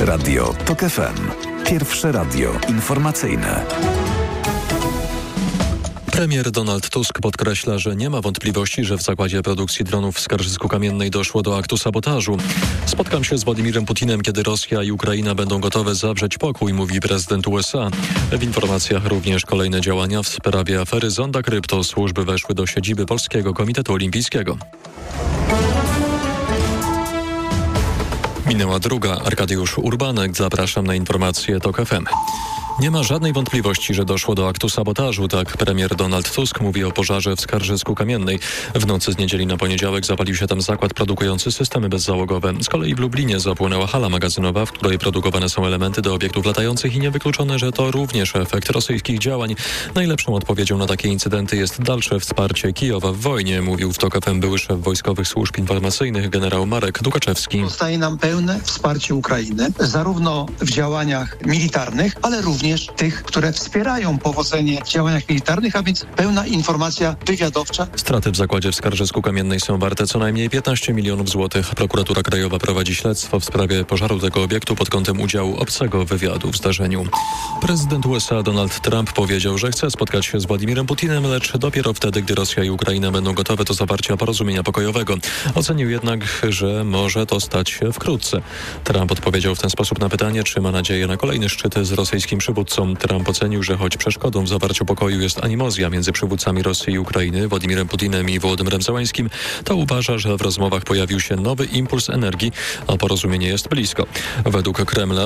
Radio TOK FM. Pierwsze radio informacyjne. Premier Donald Tusk podkreśla, że nie ma wątpliwości, że w zakładzie produkcji dronów w Skarżysku-Kamiennej doszło do aktu sabotażu. Spotkam się z Władimirem Putinem, kiedy Rosja i Ukraina będą gotowe zawrzeć pokój, mówi prezydent USA. W informacjach również kolejne działania w sprawie afery Zonda Krypto. Służby weszły do siedziby Polskiego Komitetu Olimpijskiego. Minęła druga. Arkadiusz Urbanek. Zapraszam na informacje TOK FM. Nie ma żadnej wątpliwości, że doszło do aktu sabotażu. Tak premier Donald Tusk mówi o pożarze w Skarżysku-Kamiennej. W nocy z niedzieli na poniedziałek zapalił się tam zakład produkujący systemy bezzałogowe. Z kolei w Lublinie zapłonęła hala magazynowa, w której produkowane są elementy do obiektów latających i niewykluczone, że to również efekt rosyjskich działań. Najlepszą odpowiedzią na takie incydenty jest dalsze wsparcie Kijowa w wojnie, mówił w TOK FM były szef wojskowych służb informacyjnych generał Marek Dukaczewski. Zostaje nam pełne wsparcie Ukrainy, zarówno w działaniach militarnych, ale również tych, które wspierają powodzenie w działaniach militarnych, a więc pełna informacja wywiadowcza. Straty w zakładzie w Skarżysku-Kamiennej są warte co najmniej 15 milionów złotych. Prokuratura Krajowa prowadzi śledztwo w sprawie pożaru tego obiektu pod kątem udziału obcego wywiadu w zdarzeniu. Prezydent USA Donald Trump powiedział, że chce spotkać się z Władimirem Putinem, lecz dopiero wtedy, gdy Rosja i Ukraina będą gotowe do zawarcia porozumienia pokojowego. Ocenił jednak, że może to stać się wkrótce. Trump odpowiedział w ten sposób na pytanie, czy ma nadzieję na kolejny szczyt z rosyjskim przywódcą. Trump ocenił, że choć przeszkodą w zawarciu pokoju jest animozja między przywódcami Rosji i Ukrainy, Władimirem Putinem i Wołodymyrem Zełańskim, to uważa, że w rozmowach pojawił się nowy impuls energii, a porozumienie jest blisko. Według Kremla